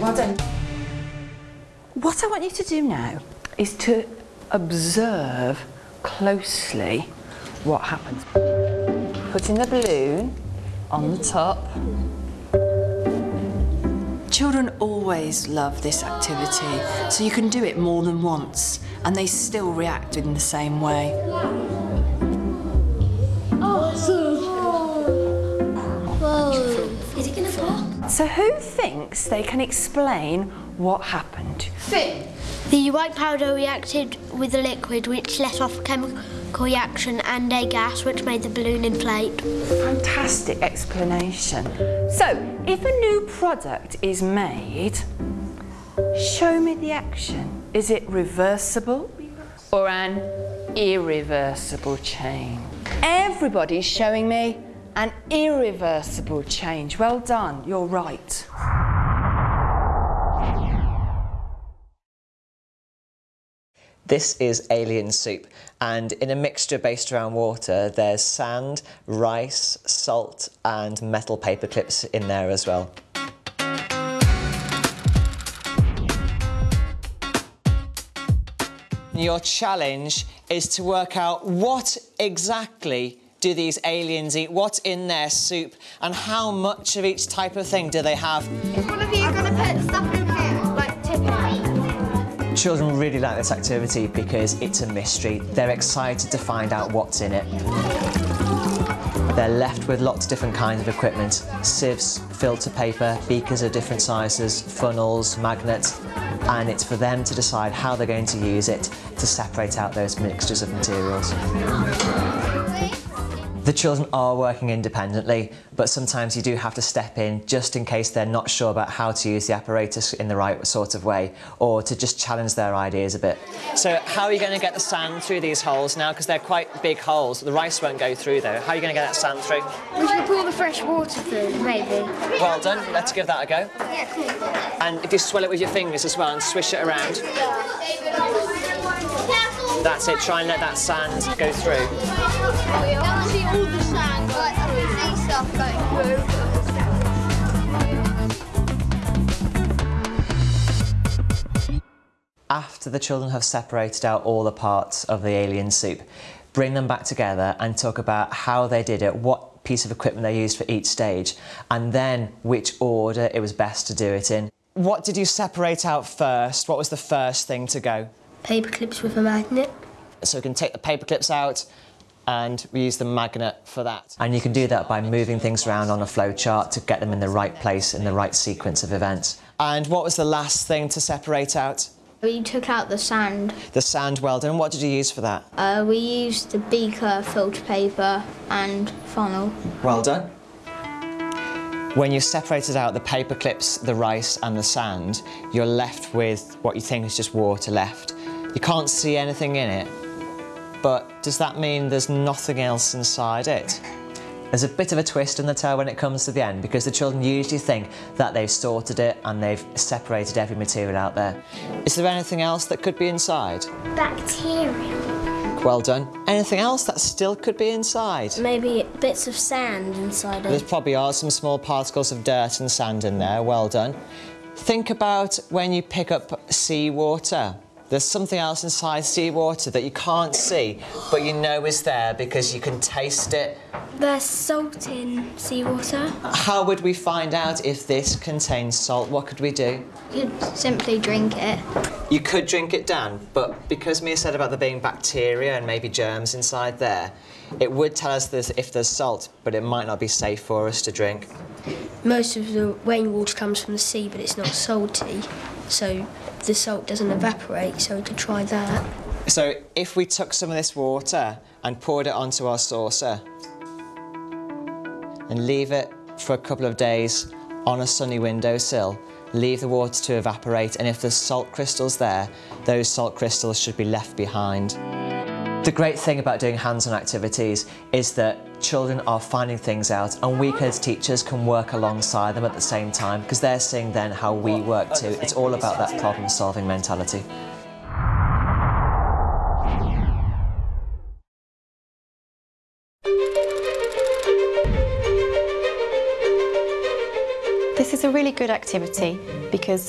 Well done. What I want you to do now is to observe closely what happens. Putting the balloon on the top. Children always love this activity, so you can do it more than once and they still react in the same way. Is it going to pop? So who thinks they can explain what happened? Finn. The white powder reacted with the liquid, which let off a chemical reaction and a gas, which made the balloon inflate. Fantastic explanation. So, if a new product is made, show me the action. Is it reversible or an irreversible change? Everybody's showing me an irreversible change. Well done, you're right. This is alien soup, and in a mixture based around water, there's sand, rice, salt, and metal paper clips in there as well. Your challenge is to work out what exactly do these aliens eat, what's in their soup, and how much of each type of thing do they have. Is one of you going to put stuff in here, like tipping? Children really like this activity because it's a mystery. They're excited to find out what's in it. They're left with lots of different kinds of equipment: sieves, filter paper, beakers of different sizes, funnels, magnets, and it's for them to decide how they're going to use it to separate out those mixtures of materials. The children are working independently, but sometimes you do have to step in just in case they're not sure about how to use the apparatus in the right sort of way, or to just challenge their ideas a bit. So how are you going to get the sand through these holes now? Because they're quite big holes. The rice won't go through though. How are you going to get that sand through? We should pour the fresh water through, maybe. Well done. Let's give that a go. Yeah, cool. And if you swirl it with your fingers as well and swish it around. That's it. Try and let that sand go through. See all the sand, like see stuff going through. After the children have separated out all the parts of the alien soup, bring them back together and talk about how they did it, what piece of equipment they used for each stage, and then which order it was best to do it in. What did you separate out first? What was the first thing to go? Paper clips with a magnet. So we can take the paper clips out and we use the magnet for that. And you can do that by moving things around on a flow chart to get them in the right place in the right sequence of events. And what was the last thing to separate out? We took out the sand. The sand, well done. What did you use for that? We used the beaker, filter paper and funnel. Well done. When you've separated out the paper clips, the rice and the sand, you're left with what you think is just water left. You can't see anything in it, but does that mean there's nothing else inside it? There's a bit of a twist in the tale when it comes to the end, because the children usually think that they've sorted it and they've separated every material out there. Is there anything else that could be inside? Bacteria. Well done. Anything else that still could be inside? Maybe bits of sand inside There it. probably are some small particles of dirt and sand in there. Well done. Think about when you pick up seawater. There's something else inside seawater that you can't see, but you know is there because you can taste it. There's salt in seawater. How would we find out if this contains salt? What could we do? You could simply drink it. You could drink it down, but because Mia said about there being bacteria and maybe germs inside there, it would tell us if there's salt, but it might not be safe for us to drink. Most of the rainwater comes from the sea, but it's not salty, so the salt doesn't evaporate, so we could try that. So if we took some of this water and poured it onto our saucer and leave it for a couple of days on a sunny windowsill, leave the water to evaporate, and if there's salt crystals there, those salt crystals should be left behind. The great thing about doing hands-on activities is that children are finding things out, and we as teachers can work alongside them at the same time, because they're seeing then how we work too. It's all about that problem-solving mentality. This is a really good activity because